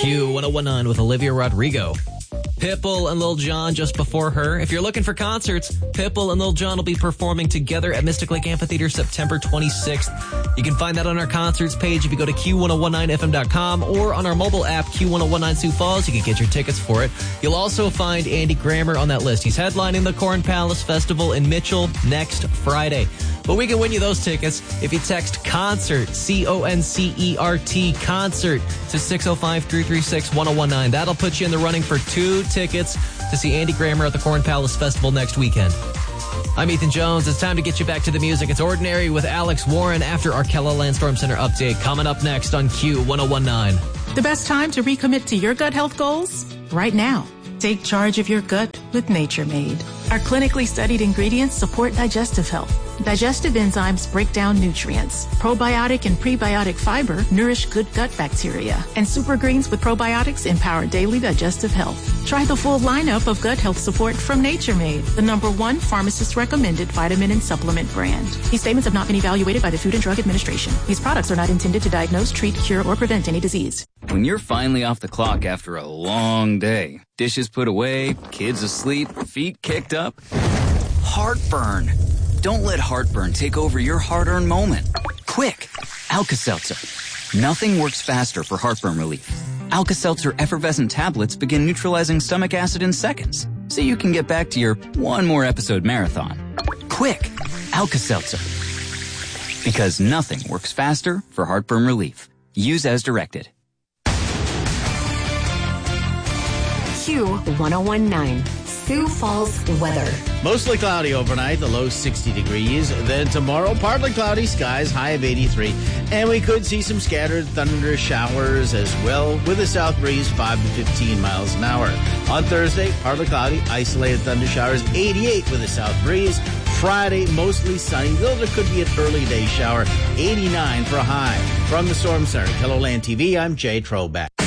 Q1019 with Olivia Rodrigo. Pitbull and Lil Jon just before her. If you're looking for concerts, Pitbull and Lil Jon will be performing together at Mystic Lake Amphitheater September 26th. You can find that on our concerts page if you go to Q1019FM.com or on our mobile app, Q1019 Sioux Falls. You can get your tickets for it. You'll also find Andy Grammer on that list. He's headlining the Corn Palace Festival in Mitchell next Friday. But we can win you those tickets if you text CONCERT, CONCERT, concert to 605-336-1019. That'll put you in the running for 2 tickets to see Andy Grammer at the Corn Palace Festival next weekend. I'm Ethan Jones. It's time to get you back to the music. It's Ordinary with Alex Warren after our Keller Storm Center update. Coming up next on Q1019. The best time to recommit to your gut health goals? Right now. Take charge of your gut with Nature Made. Our clinically studied ingredients support digestive health. Digestive enzymes break down nutrients. Probiotic and prebiotic fiber nourish good gut bacteria. And super greens with probiotics empower daily digestive health. Try the full lineup of gut health support from Nature Made, the #1 pharmacist-recommended vitamin and supplement brand. These statements have not been evaluated by the Food and Drug Administration. These products are not intended to diagnose, treat, cure, or prevent any disease. When you're finally off the clock after a long day, dishes put away, kids asleep, feet kicked up, heartburn. Don't let heartburn take over your hard-earned moment. Quick, Alka-Seltzer. Nothing works faster for heartburn relief. Alka-Seltzer effervescent tablets begin neutralizing stomach acid in seconds, so you can get back to your one more episode marathon. Quick, Alka-Seltzer. Because nothing works faster for heartburn relief. Use as directed. Q1019. Sioux Falls weather. Mostly cloudy overnight, the low 60 degrees. Then tomorrow, partly cloudy skies, high of 83. And we could see some scattered thunder showers as well, with a south breeze 5 to 15 miles an hour. On Thursday, partly cloudy, isolated thunder showers, 88 with a south breeze. Friday, mostly sunny, though there could be an early day shower, 89 for a high. From the Storm Center, KELOLAND TV, I'm Jay Troback.